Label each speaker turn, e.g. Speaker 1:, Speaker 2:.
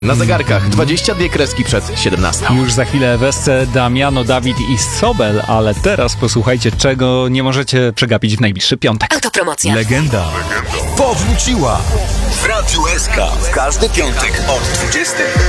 Speaker 1: Na zegarkach 22 kreski przed 17.
Speaker 2: Już za chwilę Wesce, Damiano, Dawid i Sobel, ale teraz posłuchajcie, czego nie możecie przegapić w najbliższy piątek.
Speaker 3: Autopromocja.
Speaker 4: Legenda powróciła w Radiu SK w każdy piątek od 20.